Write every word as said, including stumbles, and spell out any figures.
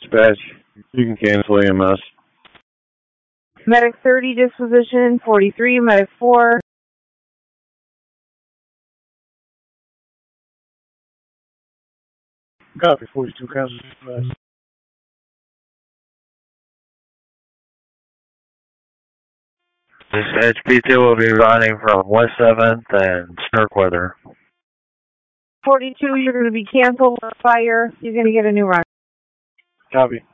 Dispatch, you can cancel A M S. Medic thirty, disposition forty-three, Medic four. Copy, forty-two, cancel dispatch. Dispatch P two will be running from West seventh and Snarkweather. forty-two, you're going to be canceled for fire. You're going to get a new run. Copy.